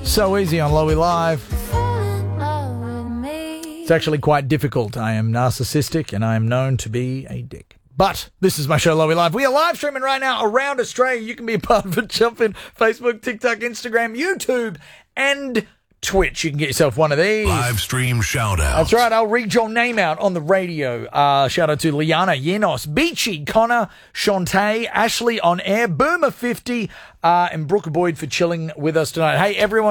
So easy on Lowy Live. It's actually quite difficult. I am narcissistic and I am known to be a dick. But this is my show, Lowy Live. We are live streaming right now around Australia. You can be a part of it. Jump in Facebook, TikTok, Instagram, YouTube, and Twitch. You can get yourself one of these. Live stream shout out. That's right. I'll read your name out on the radio. Shout out to Liana, Yenos, Beachy, Connor, Shantae, Ashley on air, Boomer50, and Brooke Boyd for chilling with us tonight. Hey, everyone.